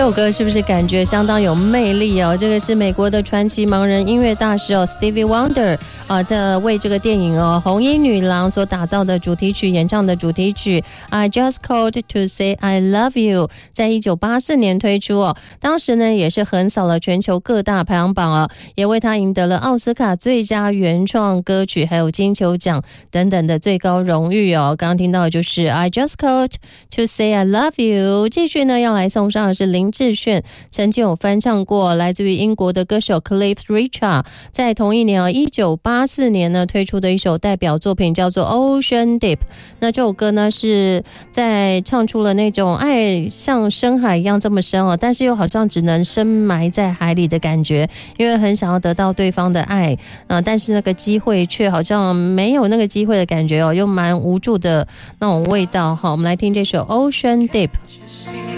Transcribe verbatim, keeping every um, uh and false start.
首歌是不是感觉相当有魅力哦？这个是美国的传奇盲人音乐大师哦 Stevie Wonder 啊，在为这个电影哦《红衣女郎》所打造的主题曲演唱的主题曲 I Just Called to Say I Love You， 在一九八四年推出哦，当时呢也是横扫了全球各大排行榜哦，也为他赢得了奥斯卡最佳原创歌曲还有金球奖等等的最高荣誉哦。刚刚听到的就是 I Just Called to Say I Love You。 继续呢要来送上的是林志炫曾经有翻唱过来自于英国的歌手 Cliff Richard， 在同一年哦一九八四年呢推出的一首代表作品叫做 Ocean Deep。 那这首歌呢是在唱出了那种爱像深海一样这么深哦，但是又好像只能深埋在海里的感觉，因为很想要得到对方的爱、呃、但是那个机会却好像没有那个机会的感觉哦，又蛮无助的那种味道。好，我们来听这首 Ocean Deep。